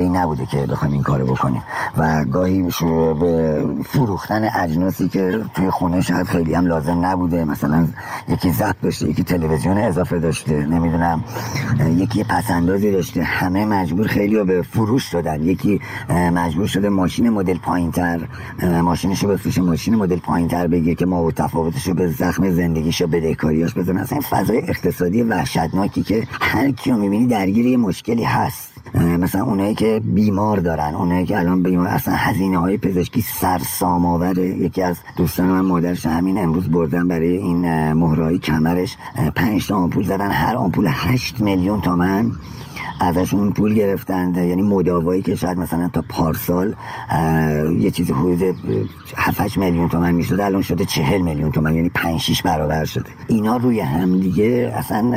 موقعی نبوده که بخوایم این کارو بکنیم و گاهی شروع به فروختن اجناسی که توی خونه شاید خیلی هم لازم نبوده، مثلا یکی ضبط داشته، یکی تلویزیون اضافه داشته، نمیدونم یکی پسندازی داشته، همه مجبور خیلی‌ها به فروش شدن. یکی مجبور شده ماشین مدل پایین‌تر ماشینشو بفروشه، ماشین مدل پایین‌تر بگیره که ما و تفاوتشو به زخم زندگیشو بدهکاریاش بزنه. اصلا فضای اقتصادی وحشتناکی که هر کیو می‌بینی درگیر یه مشکلی هست. مثلا اونایی که بیمار دارن، اونایی که الان بیمار، اصلا هزینه‌های پزشکی سرسام آوره. یکی از دوستان من مادرش همین امروز بردن برای این مهره‌های کمرش 5 تا آمپول زدن، هر آمپول 8 میلیون تومان ازشون پول گرفتند. یعنی مداوایی که شاید مثلا تا پارسال یه چیزی حدود 7-8 میلیون تومان میشد، الان شده 40 میلیون تومان، یعنی 5-6 برابر شده. اینا روی هم دیگه اصلا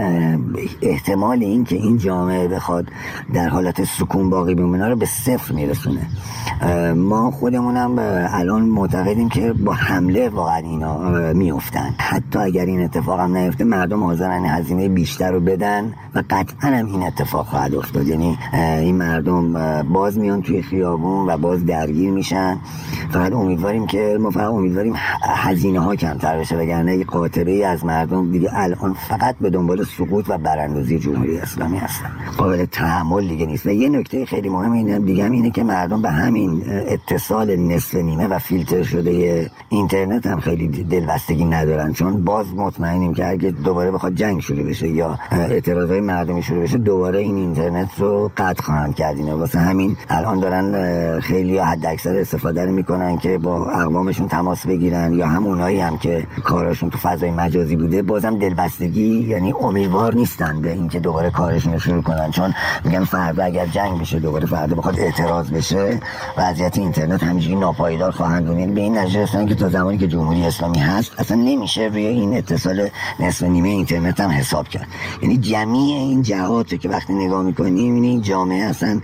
احتمال این که این جامعه بخواد در حالت سکون باقی بمونه رو به صفر میرسونه. ما خودمونم الان معتقدیم که با حمله واقعا اینا میافتن. حتی اگر این اتفاق هم نیفته، مردم حاضرن هزینه بیشتر رو بدن و قطعا هم این اتفاق خواهد افتاد. یعنی این مردم باز میان توی خیابون و باز درگیر میشن. فقط امیدواریم که هزینه ها کمتر بشه، وگرنه یه قاطره از مردم دیگه الان فقط به دنبال سقوط و براندازی جمهوری اسلامی هستن، قابل تحمل دیگه نیست. و یه نکته خیلی مهم اینه که مردم به همین اتصال نصف نیمه و فیلتر شده اینترنت هم خیلی دلبستگی ندارن، چون باز مطمئنیم که اگه دوباره بخواد جنگ شروع بشه یا اعتراضای مردمی شروع بشه، دوباره این اینترنت رو قطع خواهند کرد. اینا واسه همین الان دارن خیلی حد اکثر استفاده میکنن که با اقوامشون تماس بگیرن، یا هم اونایی هم که کارشون تو فضای مجازی بوده بازم دلبستگی، یعنی امیدوار نیستن به اینکه دوباره کارشون رو شروع کنن، چون میگن فردا اگر جنگ بشه، دوباره فردا بخواد اعتراض بشه، وضعیت اینترنت همینجوری ناپایدار خواهند بود. یعنی به این نتیجه رسیدن که تا زمانی که جمهوری اسلامی هست اصلا نمیشه روی این اتصال نصف نیمه اینترنت هم حساب کرد. یعنی جمعی این جهات که وقتی نگاه میکنیم این جامعه اصلا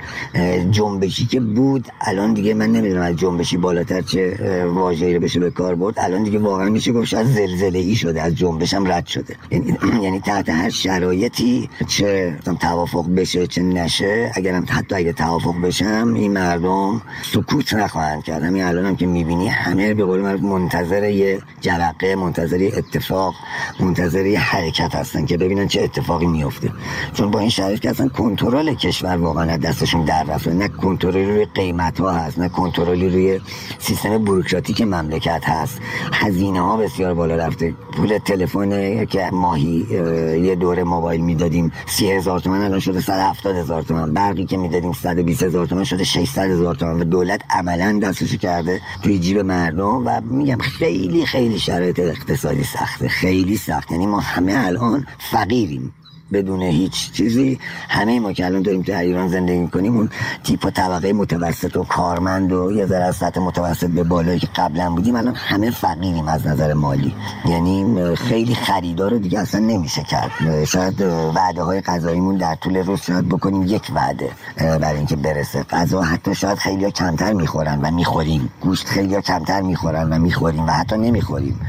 جنبشی که بود الان دیگه من نمیدونم از جنبشی بالاتر چه واژه‌ای رو بشه به کار برد. الان دیگه واقعا میشه گفت شاید زلزله‌ای شده، از جنبش هم رد شده. یعنی تحت هر شرایطی، چه توافق بشه چه نشه، اگرم حتی اگه توافق بشم، این مردم سکوت نخواهند کرد. همین الان هم که میبینی همه به قول معروف منتظر یه جرقه، منتظر اتفاق، منتظر یه حرکت هستن که ببینن چه اتفاقی میفته. چون با این شرایط که اصلا کنترل کشور واقعا از دستشون در رفته، نه کنترلی روی قیمت ها هست، نه کنترلی روی سیستم بوروکراتیک مملکت هست. هزینه ها بسیار بالا رفته. پول تلفن که ماهی یه دوره موبایل میدادیم 30,000 تومان الان شده 170,000 تومان. برقی که میدادیم 120,000 تومان شده 600,000 تومان و دولت عملاً دستش کرده توی جیب مردم. و میگم خیلی خیلی شرایط اقتصادی سخته، خیلی سخت. یعنی ما همه الان فقیریم بدون هیچ چیزی. همه ما که الان داریم تو ایران زندگی می‌کنیم، اون تیپ و طبقه متوسط و کارمند و یه ذره از سطح متوسط به بالایی که قبلا بودیم، الان همه فقیریم از نظر مالی. یعنی خیلی خریدار دیگه اصلا نمیشه کرد. شاید وعده‌های غذاییمون در طول روز شاید بکنیم یک وعده برای اینکه برسه. غذا حتی شاید خیلی‌ها کمتر می‌خورن و می‌خوریم. گوشت خیلی‌ها کمتر می‌خورن و می‌خوریم و حتی نمی‌خوریم.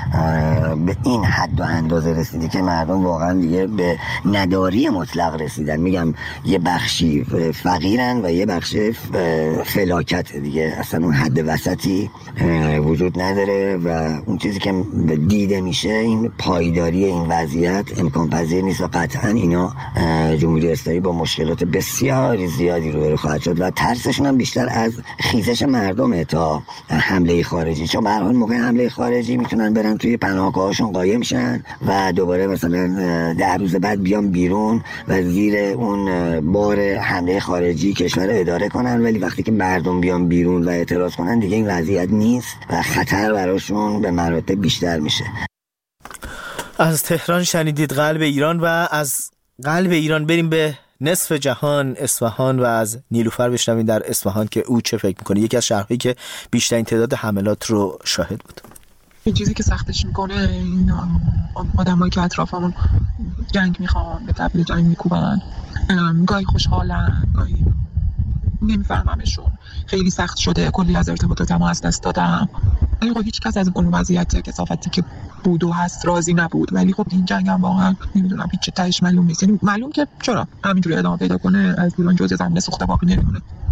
به این حد و اندازه رسیده که مردم واقعا دیگه به نداری مطلق رسیدن. میگم یه بخشی فقیرن و یه بخش فلاکت دیگه، اصلا اون حد وسطی وجود نداره و اون چیزی که دیده میشه این پایداری این وضعیت امکان پذیر نیست و قطعا اینا جمهوری اسلامی با مشکلات بسیار زیادی روبرو خواهد شد و ترسشون هم بیشتر از خیزش مردمه تا حمله خارجی. چون به هر حال موقع حمله خارجی میتونن برن توی پناهگاهاشون قایم شن و دوباره مثلا 10 روز بعد بیان بیرون و زیر اون بار حمله خارجی کشور اداره کنن. ولی وقتی که مردم بیان بیرون و اعتراض کنن دیگه این وضعیت نیست و خطر براشون به مراتب بیشتر میشه. از تهران شنیدید قلب ایران و از قلب ایران بریم به نصف جهان، اصفهان، و از نیلوفر بشنویم در اصفهان که او چه فکر میکنه. یکی از شهرهایی که بیشترین تعداد حملات رو شاهد بود. این چیزی که سختش میکنه این آدمایی که اطرافمون جنگ میخوان، به تبلیغ جنگ میکوبن، گاهی خوشحالن گاهی نمیفهممشون. خیلی سخت شده، کلی از ارتباطاتمو از دست دادم. ولی خب هیچ کس از اون وضعیت کثافتی که بود و هست راضی نبود. ولی خب این جنگ هم واقعا نمیدونم هیچ تهش معلوم نیست. یعنی معلوم که چرا همینجوری ادامه پیدا کنه از ایران جزء زمین سوخته باقی نمیمونه.